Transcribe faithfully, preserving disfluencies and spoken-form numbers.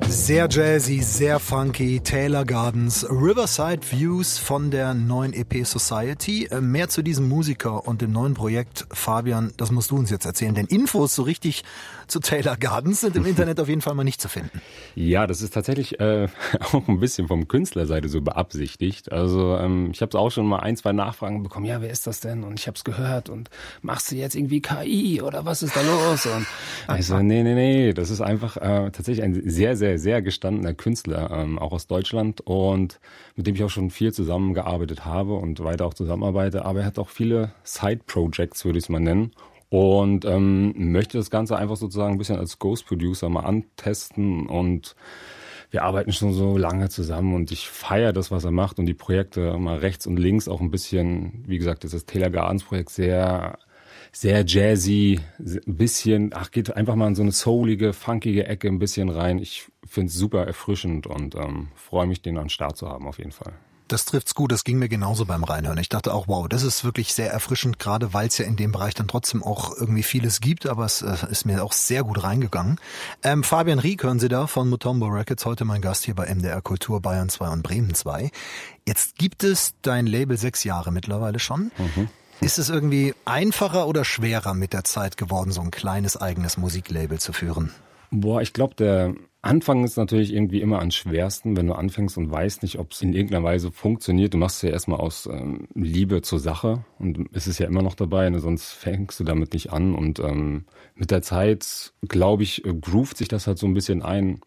Sehr jazzy, sehr funky, Taylor Gardens, Riverside Views von der neuen E P Society. Mehr zu diesem Musiker und dem neuen Projekt, Fabian, das musst du uns jetzt erzählen, denn Infos so richtig zu Taylor Gardens sind im Internet auf jeden Fall mal nicht zu finden. Ja, das ist tatsächlich äh, auch ein bisschen vom Künstlerseite so beabsichtigt. Also ähm, ich habe es auch schon mal ein, zwei Nachfragen bekommen, ja, wer ist das denn? Und ich habe es gehört und machst du jetzt irgendwie K I oder was ist da los? Und ich so, nee, nee, nee, das ist einfach äh, tatsächlich ein sehr, sehr, sehr gestandener Künstler, ähm, auch aus Deutschland und mit dem ich auch schon viel zusammengearbeitet habe und weiter auch zusammenarbeite. Aber er hat auch viele Side-Projects, würde ich es mal nennen. Und ähm, möchte das Ganze einfach sozusagen ein bisschen als Ghost-Producer mal antesten und wir arbeiten schon so lange zusammen und ich feiere das, was er macht und die Projekte mal rechts und links auch ein bisschen, wie gesagt, das ist das Taylor Gardens Projekt sehr, sehr jazzy, ein bisschen, ach, geht einfach mal in so eine soulige, funkige Ecke ein bisschen rein. Ich finde es super erfrischend und ähm, freue mich, den an den Start zu haben auf jeden Fall. Das trifft's gut, das ging mir genauso beim Reinhören. Ich dachte auch, wow, das ist wirklich sehr erfrischend, gerade weil es ja in dem Bereich dann trotzdem auch irgendwie vieles gibt, aber es äh, ist mir auch sehr gut reingegangen. Ähm, Fabian Rieck hören Sie da von Mutombo Records, heute mein Gast hier bei M D R Kultur Bayern zwei und Bremen zwei. Jetzt gibt es dein Label sechs Jahre mittlerweile schon. Mhm. Ist es irgendwie einfacher oder schwerer mit der Zeit geworden, so ein kleines eigenes Musiklabel zu führen? Boah, ich glaube, der Anfang ist natürlich irgendwie immer am schwersten, wenn du anfängst und weißt nicht, ob es in irgendeiner Weise funktioniert. Du machst es ja erstmal aus ähm, Liebe zur Sache und es ist ja immer noch dabei, ne? Sonst fängst du damit nicht an. Und ähm, mit der Zeit, glaube ich, äh, groovt sich das halt so ein bisschen ein.